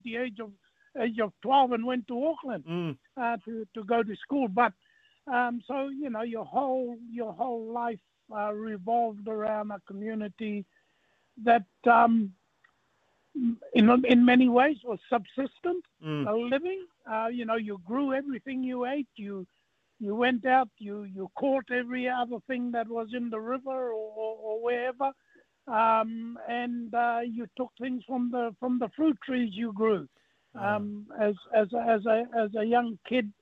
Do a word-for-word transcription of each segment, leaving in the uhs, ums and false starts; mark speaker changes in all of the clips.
Speaker 1: the age of age of twelve and went to Auckland
Speaker 2: Mm.
Speaker 1: uh, to to go to school. But um, so you know, your whole your whole life uh, revolved around a community that, um, in in many ways, was subsistent,
Speaker 2: Mm.
Speaker 1: a living. Uh, you know, you grew everything you ate. You you went out. You you caught every other thing that was in the river or, or, or wherever, um, and uh, you took things from the from the fruit trees you grew.
Speaker 2: Ah.
Speaker 1: Um, as as a, as a as a young kid,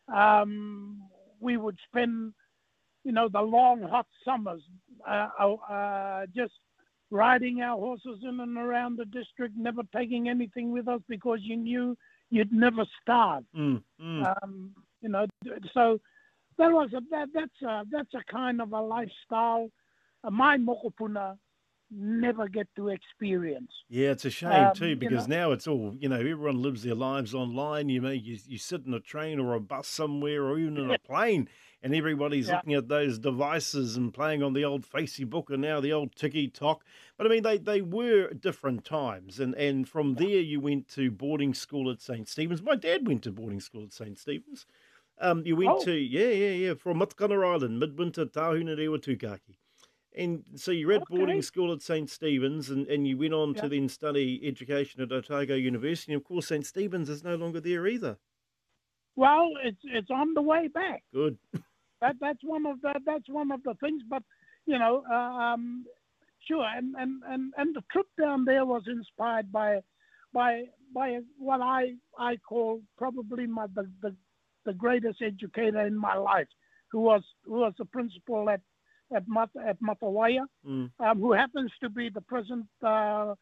Speaker 1: um, we would spend, you know, the long hot summers uh, uh, just riding our horses in and around the district, never taking anything with us because you knew you'd never starve.
Speaker 2: Mm. Mm.
Speaker 1: Um, you know, so that was a that that's a that's a kind of a lifestyle uh, my mokopuna never get to experience.
Speaker 2: Yeah, it's a shame too
Speaker 1: Um, you
Speaker 2: because
Speaker 1: know,
Speaker 2: now it's all, you know, everyone lives their lives online. You may you, you sit in a train or a bus somewhere or even in a plane and everybody's
Speaker 1: yeah,
Speaker 2: looking at those devices and playing on the old Facebook and now the old TikTok. But I mean they, they were different times and, and from
Speaker 1: yeah.
Speaker 2: there you went to boarding school at Saint Stephen's. My dad went to boarding school at Saint Stephen's. Um you went
Speaker 1: Oh,
Speaker 2: to yeah, yeah, yeah, from Matakana Island, midwinter Tahuna Rewa Tukaki. And so you were at boarding
Speaker 1: okay,
Speaker 2: school at Saint Stephen's and, and you went on to
Speaker 1: yeah.
Speaker 2: then study education at Otago University. And of course, Saint Stephen's is no longer there either.
Speaker 1: Well, it's it's on the way back.
Speaker 2: Good.
Speaker 1: That that's one of the that's one of the things. But you know, uh, um, sure, and, and, and, and the trip down there was inspired by by by what I I call probably my the, the, the greatest educator in my life, who was who was the principal at at Mat, at Matawaya,
Speaker 2: Mm,
Speaker 1: um, who happens to be the present uh,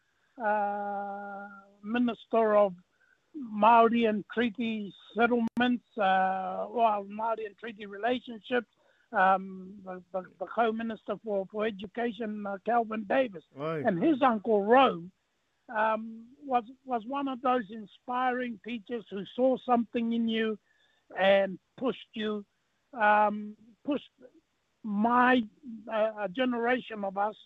Speaker 1: uh, minister of Maori and treaty settlements, uh, well, Maori and treaty relationships, um, the, the, the co-minister for, for education, uh, Calvin Davis,
Speaker 2: right.
Speaker 1: and his uncle Rome um, was was one of those inspiring teachers who saw something in you and pushed you, um, pushed my uh, a generation of us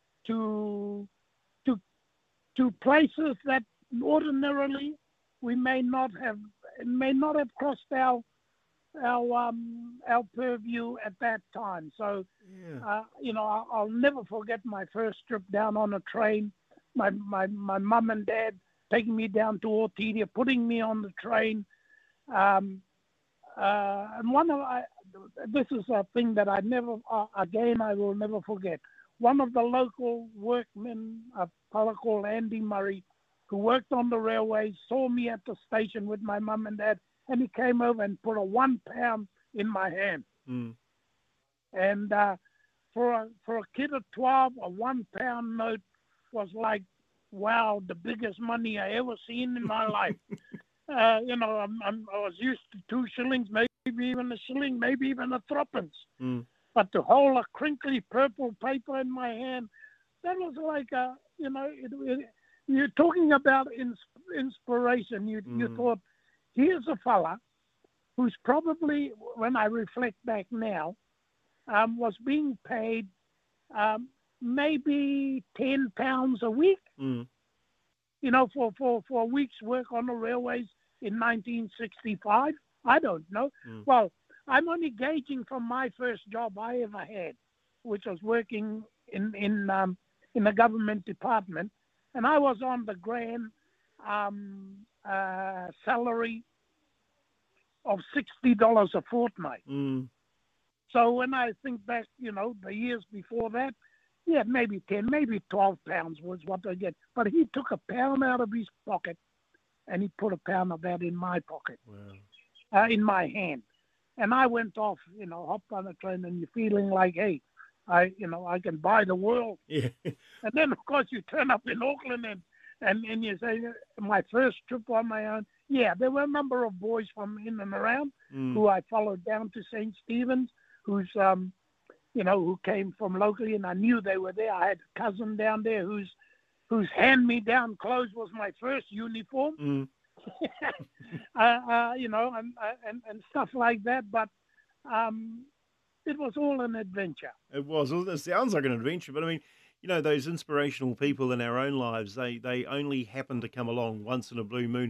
Speaker 1: to to to places that ordinarily we may not have may not have crossed our our um, our purview at that time. So,
Speaker 2: Yeah.
Speaker 1: uh, you know, I'll, I'll never forget my first trip down on a train. My my my mum and dad taking me down to Ortidia, putting me on the train. Um, uh, and one of I, this is a thing that I never uh, again I will never forget. One of the local workmen, a fellow called Andy Murray, who worked on the railway, saw me at the station with my mum and dad, and he came over and put a one pound in my hand.
Speaker 2: Mm.
Speaker 1: And uh, for a, for a kid of twelve, a one pound note was like, wow, the biggest money I ever seen in my life. Uh, you know, I'm, I'm, I was used to two shillings, maybe even a shilling, maybe even a threepence.
Speaker 2: Mm.
Speaker 1: But to hold a crinkly purple paper in my hand, that was like a, you know, it, it, you're talking about ins- inspiration. You you
Speaker 2: Mm.
Speaker 1: thought, here's a fella who's probably, when I reflect back now, um, was being paid um, maybe ten pounds a week,
Speaker 2: Mm.
Speaker 1: you know, for, for, for a week's work on the railways in nineteen sixty-five. I don't know.
Speaker 2: Mm.
Speaker 1: Well, I'm only gauging from my first job I ever had, which was working in in um, in the government department, and I was on the grand um, uh, salary of sixty dollars a fortnight.
Speaker 2: Mm.
Speaker 1: So when I think back, you know, the years before that, yeah, maybe ten, maybe twelve pounds was what I get. But he took a pound out of his pocket and he put a pound of that in my pocket,
Speaker 2: Wow.
Speaker 1: uh, in my hand. And I went off, you know, hopped on a train and you're feeling like, hey, I, you know, I can buy the world.
Speaker 2: Yeah.
Speaker 1: And then, of course, you turn up in Auckland and, and, and you say, my first trip on my own. Yeah, there were a number of boys from in and around
Speaker 2: Mm.
Speaker 1: who I followed down to Saint Stephen's, who's, um, you know, who came from locally, and I knew they were there. I had a cousin down there whose whose hand-me-down clothes was my first uniform,
Speaker 2: Mm.
Speaker 1: uh, uh, you know, and, uh, and and stuff like that. But um, it was all an adventure.
Speaker 2: It was. Well, it sounds like an adventure, but I mean, you know, those inspirational people in our own lives, they they only happen to come along once in a blue moon.